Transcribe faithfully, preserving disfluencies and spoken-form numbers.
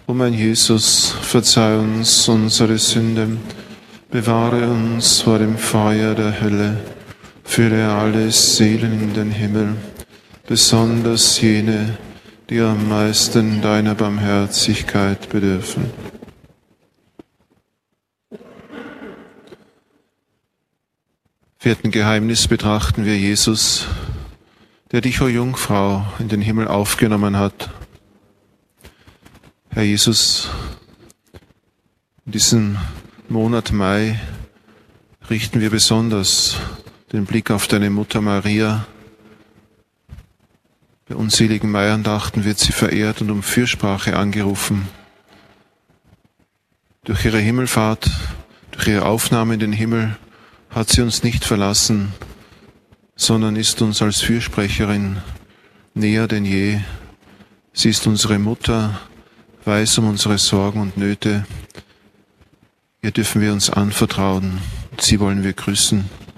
O mein Jesus, verzeih uns unsere Sünden, bewahre uns vor dem Feuer der Hölle, führe alle Seelen in den Himmel, besonders jene, die am meisten deiner Barmherzigkeit bedürfen. Vierten Geheimnis betrachten wir Jesus, der dich, o Jungfrau, in den Himmel aufgenommen hat. Herr Jesus, in diesem Monat Mai richten wir besonders den Blick auf deine Mutter Maria. Bei unzähligen Maiandachten wird sie verehrt und um Fürsprache angerufen. Durch ihre Himmelfahrt, durch ihre Aufnahme in den Himmel hat sie uns nicht verlassen, sondern ist uns als Fürsprecherin näher denn je. Sie ist unsere Mutter, weiß um unsere Sorgen und Nöte. Ihr dürfen wir uns anvertrauen und sie wollen wir grüßen.